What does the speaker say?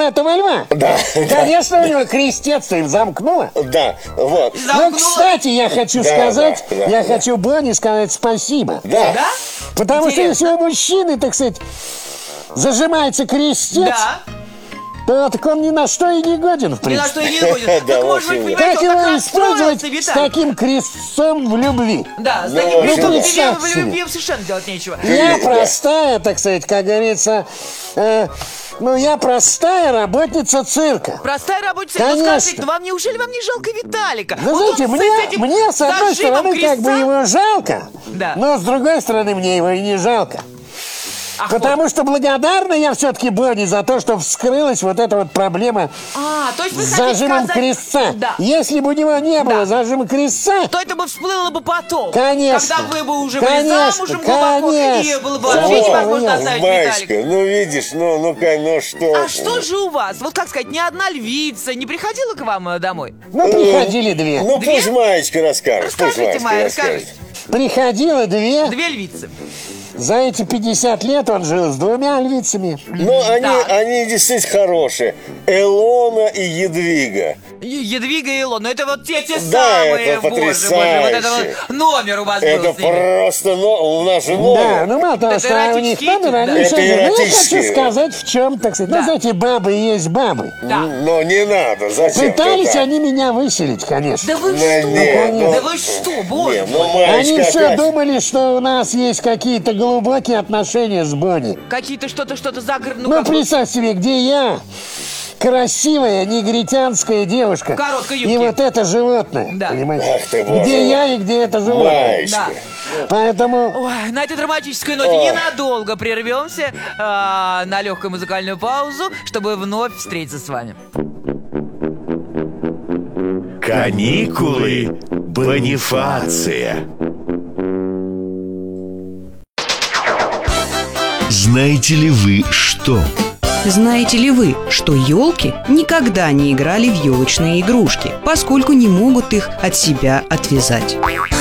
этого льва? Да. Конечно, у него крестец-то им замкнуло. Да, вот. Ну, кстати, я хочу сказать, я хочу Бонни сказать спасибо. Да. Да? Потому Интересно. что если у мужчины, так сказать, зажимается крестец, Да. то так он ни на что и не годен, в Ни на принципе. что и не годен. Да, Так может быть, вообще. понимаете, Как он так его использовать расстроился, с Виталий. таким крестцом в любви? Да, с Ну, таким ну, крестом представь в себе. любви совершенно делать нечего. Я простая, так сказать, как говорится, я простая работница цирка. Простая работница, ну Конечно. скажите, неужели вам не жалко Виталика? Вы Вот знаете, он с этим мне с одной зажимом стороны, как бы крестца. его жалко, Да. но с другой стороны, мне его и не жалко. Ах, Потому что благодарна я все-таки Бонни за то, что вскрылась вот эта вот проблема то есть вы с хотите зажимом сказать... крестца. Да. Если бы у него не было Да. зажима крестца, То это бы всплыло бы потом. Конечно. Когда вы бы уже были Конечно, замужем глубоко, и конечно. было бы вообще невозможно оставить Маечка, Виталика. ну видишь, ну что? А что же у вас? Вот как сказать, ни одна львица не приходила к вам домой? приходили две. Ну пусть Маечка расскажет. Расскажите, Майя, расскажите. Приходило две. Две львицы. За эти 50 лет он жил с двумя львицами. Ну, Да. они действительно хорошие. Элона и Едвига. Едвига и Илона, это вот те Да, самые, это боже, вот потрясающе. это вот номер у вас Это был с ними. просто у нас же Да, номер. ну мало того, Это что у них эротический номер, этюд, да. они Это еще... я эротический. хочу сказать, в чем, так сказать. Да. Ну, знаете, бабы есть бабы. Да. Но не надо, зачем? Пытались ты так? они меня выселить, конечно. Да вы Да что? нет, ну- Да вы что, боже Не, ну мой. Они Маечка все опять. думали, что у нас есть какие-то глубокие отношения с Бонни. Какие-то что-то загородное. Ну, представь себе, где я, красивая негритянская девушка, В короткой и юбке. вот это животное, Да. понимаете? Ах ты, боже Где мой. я и где это животное. Маечка. Да. Поэтому Ой, на этой драматической ноте ненадолго прервемся на легкую музыкальную паузу, чтобы вновь встретиться с вами. Каникулы Бонифация. Знаете ли вы что? Знаете ли вы, что елки никогда не играли в елочные игрушки, поскольку не могут их от себя отвязать?